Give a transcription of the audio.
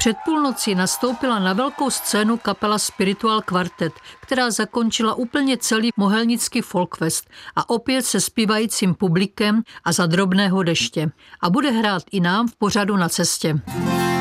Před půlnocí nastoupila na velkou scénu kapela Spiritual Quartet, která zakončila úplně celý mohelnický folkfest a opět se zpívajícím publikem a za drobného deště. A bude hrát i nám v pořadu Na cestě.